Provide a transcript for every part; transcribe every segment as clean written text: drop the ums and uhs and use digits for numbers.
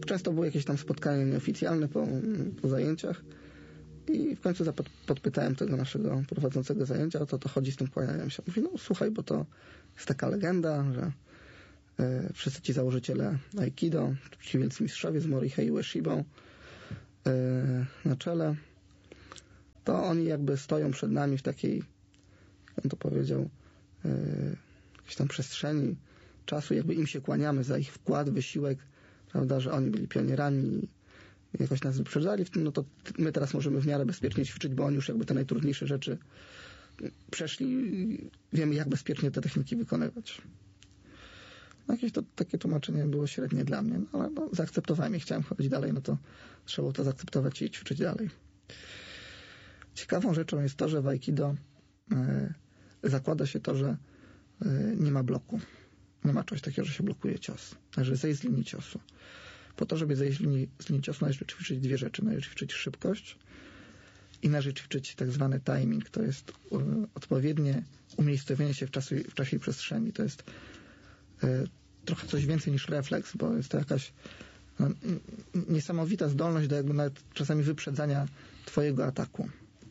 często było jakieś tam spotkanie nieoficjalne po zajęciach i w końcu podpytałem tego naszego prowadzącego zajęcia, o co to chodzi z tym kłanianiem się. Mówi, no słuchaj, bo to jest taka legenda, że wszyscy ci założyciele Aikido, ci wielcy mistrzowie z Morihei Ueshibą na czele, to oni jakby stoją przed nami w takiej, jak on to powiedział, jakiejś tam przestrzeni czasu, jakby im się kłaniamy za ich wkład, wysiłek, prawda, że oni byli pionierami i jakoś nas wyprzedzali w tym, no to my teraz możemy w miarę bezpiecznie ćwiczyć, bo oni już jakby te najtrudniejsze rzeczy przeszli i wiemy, jak bezpiecznie te techniki wykonywać. No jakieś takie tłumaczenie było średnie dla mnie, no, ale no, zaakceptowałem i chciałem chodzić dalej, no to trzeba było to zaakceptować i ćwiczyć dalej. Ciekawą rzeczą jest to, że w Aikido zakłada się to, że nie ma bloku. Nie ma czegoś takiego, że się blokuje cios. Należy zejść z linii ciosu. Po to, żeby zejść z linii ciosu, należy ćwiczyć dwie rzeczy. Należy ćwiczyć szybkość i należy ćwiczyć tak zwany timing. To jest odpowiednie umiejscowienie się w czasie i przestrzeni. To jest trochę coś więcej niż refleks, bo jest to jakaś niesamowita zdolność do jakby nawet czasami wyprzedzania twojego ataku.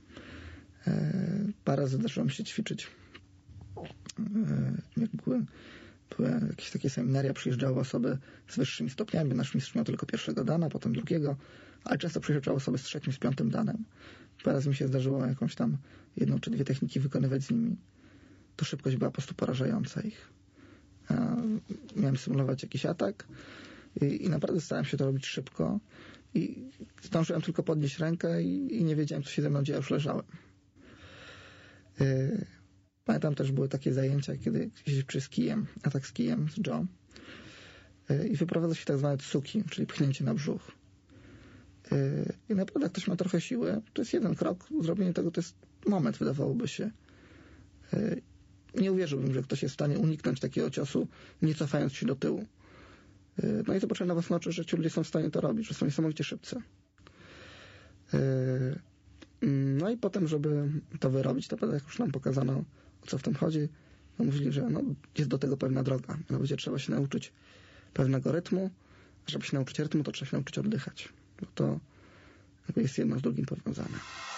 Parę razy zdarzyło mi się ćwiczyć. Jak były jakieś takie seminaria, przyjeżdżały osoby z wyższymi stopniami. Nasz mistrz miał tylko pierwszego dana, potem drugiego, ale często przyjeżdżały osoby z trzecim, z piątym danem. Parę razy mi się zdarzyło jakąś tam jedną czy dwie techniki wykonywać z nimi. To szybkość była po prostu porażająca ich. Miałem symulować jakiś atak i naprawdę starałem się to robić szybko i zdążyłem tylko podnieść rękę i nie wiedziałem, co się ze mną dzieje, już leżałem. Pamiętam też były takie zajęcia, kiedy przy atak z kijem, z Joe i wyprowadza się tak zwane tsuki, czyli pchnięcie na brzuch. I naprawdę jak ktoś ma trochę siły, to jest jeden krok, zrobienie tego to jest moment, wydawałoby się. Nie uwierzyłbym, że ktoś jest w stanie uniknąć takiego ciosu, nie cofając się do tyłu. No i zobaczyłem na własne oczy, że ci ludzie są w stanie to robić, że są niesamowicie szybcy. No i potem, żeby to wyrobić, to jak już nam pokazano, o co w tym chodzi, to mówili, że no, jest do tego pewna droga. Mianowicie trzeba się nauczyć pewnego rytmu, a żeby się nauczyć rytmu, to trzeba się nauczyć oddychać. Bo to jakby jest jedno z drugim powiązane.